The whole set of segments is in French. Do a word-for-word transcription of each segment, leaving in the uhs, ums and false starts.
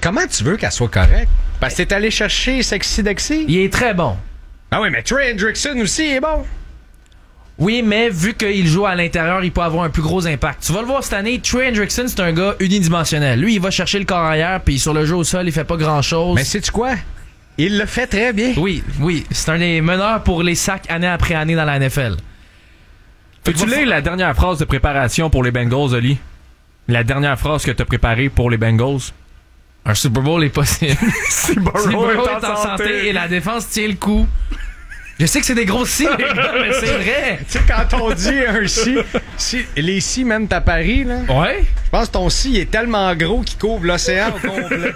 comment tu veux qu'elle soit correcte? Parce que t'es allé chercher Sexy Dexy? Il est très bon. Ah oui, mais Trey Hendrickson aussi est bon. Oui, mais vu qu'il joue à l'intérieur, il peut avoir un plus gros impact. Tu vas le voir cette année, Trey Hendrickson, c'est un gars unidimensionnel. Lui, il va chercher le corps arrière, puis sur le jeu au sol, il fait pas grand-chose. Mais sais-tu quoi? Il le fait très bien. Oui, oui. C'est un des meneurs pour les sacs année après année dans la N F L. Peux-tu lire la dernière phrase de préparation pour les Bengals, Oli? La dernière phrase que t'as préparée pour les Bengals? Un Super Bowl est possible. Si Burrow, si Burrow est, en est en santé. santé et la défense tient le coup. Je sais que c'est des gros si, les gars, mais c'est vrai. Tu sais, quand on dit un si, si les si mènent à Paris, là. Ouais. Je pense que ton si est tellement gros qu'il couvre l'océan au complet.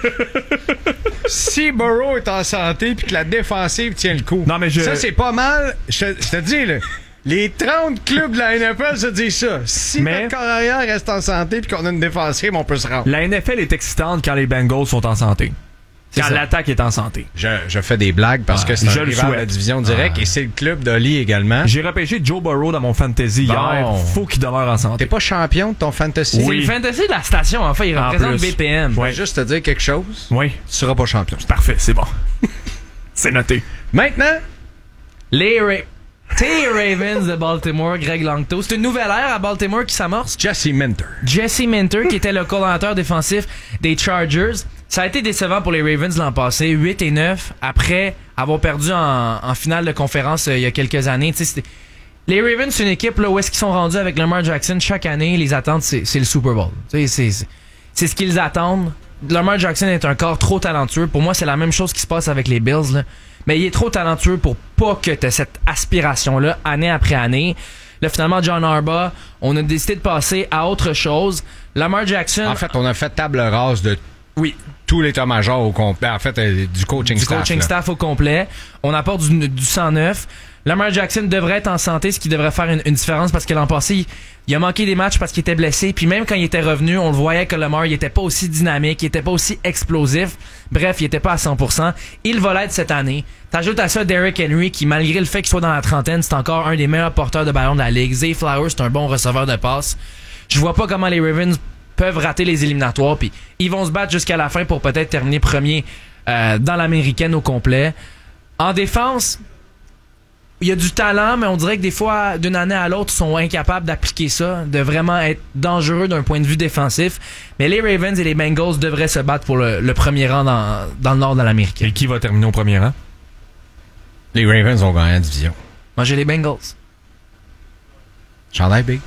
Si Burrow est en santé puis que la défensive tient le coup. Non, mais je... Ça, c'est pas mal. Je te, je te dis, là. Les trente clubs de la N F L se disent ça. Si mais... notre corps arrière reste en santé puis qu'on a une défensive, on peut se rendre. La N F L est excitante quand les Bengals sont en santé. Quand ça. L'attaque est en santé. Je, je fais des blagues parce que c'est un rival de la division directe ah. et c'est le club d'Oli également. J'ai repêché Joe Burrow dans mon fantasy bon. hier. Faut qu'il demeure en santé. T'es pas champion de ton fantasy? Oui. C'est le fantasy de la station, en fait. Il en représente B P M. Je vais juste te dire quelque chose. Oui. Tu seras pas champion. Parfait, c'est bon. C'est noté. Maintenant, les Ra- T Ravens de Baltimore, Greg Langto. C'est une nouvelle ère à Baltimore qui s'amorce. Jesse Minter. Jesse Minter, qui était le coordonnateur défensif des Chargers. Ça a été décevant pour les Ravens l'an passé, huit et neuf, après avoir perdu en, en finale de conférence euh, il y a quelques années. Les Ravens, c'est une équipe là, où est-ce qu'ils sont rendus avec Lamar Jackson chaque année. Les attentes, c'est, c'est le Super Bowl. C'est, c'est, c'est ce qu'ils attendent. Lamar Jackson est un corps trop talentueux. Pour moi, c'est la même chose qui se passe avec les Bills. Là. Mais il est trop talentueux pour pas que tu aies cette aspiration-là, année après année. Là, finalement, John Harbaugh, on a décidé de passer à autre chose. Lamar Jackson... En fait, on a fait table rase de... Oui. Tout l'état-major au complet. En fait, euh, du coaching du staff. Du coaching là. staff au complet. On apporte du, du sang neuf. Lamar Jackson devrait être en santé, ce qui devrait faire une, une différence parce que l'an passé, il, il a manqué des matchs parce qu'il était blessé. Puis même quand il était revenu, on le voyait que Lamar, il était pas aussi dynamique, il était pas aussi explosif. Bref, il était pas à cent pour cent. Il va l'être cette année. T'ajoutes à ça Derrick Henry, qui malgré le fait qu'il soit dans la trentaine, c'est encore un des meilleurs porteurs de ballon de la ligue. Zay Flowers, c'est un bon receveur de passe. Je vois pas comment les Ravens peuvent rater les éliminatoires, puis ils vont se battre jusqu'à la fin pour peut-être terminer premier euh, dans l'américaine au complet. En défense, il y a du talent, mais on dirait que des fois, d'une année à l'autre, ils sont incapables d'appliquer ça, de vraiment être dangereux d'un point de vue défensif. Mais les Ravens et les Bengals devraient se battre pour le, le premier rang dans, dans le nord de l'américaine. Et qui va terminer au premier rang? Les Ravens vont gagner la division. Moi, j'ai les Bengals. Chandail big.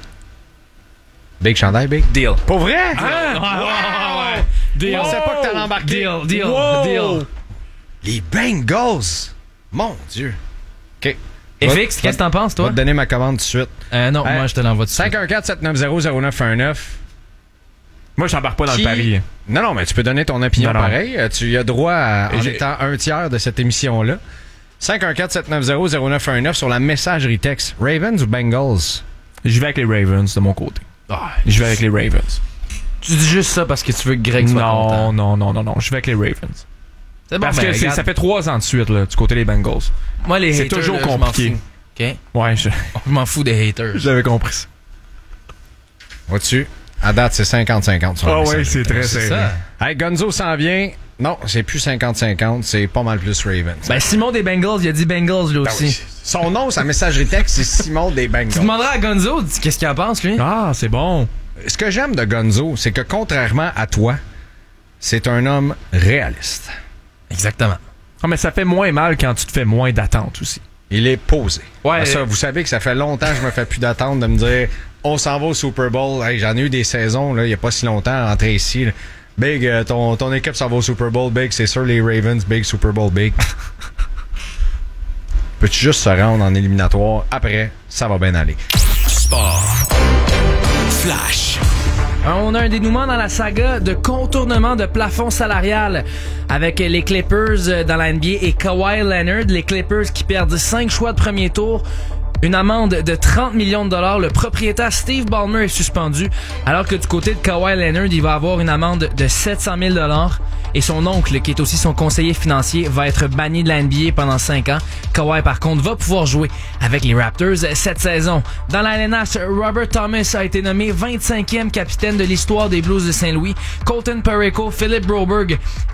Big chandail, big. Deal. Pour vrai? Hein? Wow! Wow! Deal. On sait pas que t'allais embarquer. Deal, deal, wow! deal. Les Bengals. Mon Dieu. OK. F X, qu'est-ce que t'en penses, toi? Je vais te donner ma commande tout de suite. Euh, non, euh, moi, je te l'envoie tout de suite. cinq un quatre sept neuf zéro zéro neuf un neuf. Moi, je t'embarque pas dans Qui... le pari. Non, non, mais tu peux donner ton opinion non, non. pareil. Tu as droit à, en j'ai... étant un tiers de cette émission-là. cinq un quatre sept neuf zéro zéro neuf un neuf sur la messagerie texte. Ravens ou Bengals? Je vais avec les Ravens de mon côté. Ah, je vais avec les Ravens. Tu dis juste ça parce que tu veux que Greg soit non, content. Non, non, non, non, non. Je vais avec les Ravens. C'est bon, parce ben, que c'est, ça fait trois ans de suite, là, du côté des Bengals. Moi, les c'est haters, toujours là, compliqué. Je m'en fous. OK? Ouais, je... je m'en fous des haters. J'avais compris ça. Vois-tu? À date, c'est cinquante cinquante sur la Ah ouais, c'est très serré. Hey, Gonzo s'en vient. Non, c'est plus cinquante cinquante, c'est pas mal plus Ravens. Ben, Simon des Bengals, il a dit Bengals, lui aussi. Ben oui. Son nom, sa messagerie texte, c'est Simon des Bengals. Tu demanderas à Gonzo qu'est-ce qu'il en pense, lui. Ah, c'est bon. Ce que j'aime de Gonzo, c'est que contrairement à toi, c'est un homme réaliste. Exactement. Ah, mais ça fait moins mal quand tu te fais moins d'attente aussi. Il est posé. Ouais. Ça, vous savez que ça fait longtemps que je me fais plus d'attente de me dire on s'en va au Super Bowl. Hey, j'en ai eu des saisons, là, il n'y a pas si longtemps, entré ici. Là. Big, euh, ton, ton équipe s'en va au Super Bowl. Big, c'est sûr, les Ravens. Big, Super Bowl, big. Peux-tu juste se rendre en éliminatoire? Après, ça va bien aller. Sport. Flash. On a un dénouement dans la saga de contournement de plafond salarial avec les Clippers dans la N B A et Kawhi Leonard. Les Clippers qui perdent cinq choix de premier tour. Une amende de trente millions de dollars. Le propriétaire Steve Ballmer est suspendu, alors que du côté de Kawhi Leonard, il va avoir une amende de sept cent mille dollars. Et son oncle, qui est aussi son conseiller financier, va être banni de la N B A pendant cinq ans. Kawhi, par contre, va pouvoir jouer avec les Raptors cette saison. Dans la L N H, Robert Thomas a été nommé vingt-cinquième capitaine de l'histoire des Blues de Saint-Louis. Colton Parayko, Philip Broberg,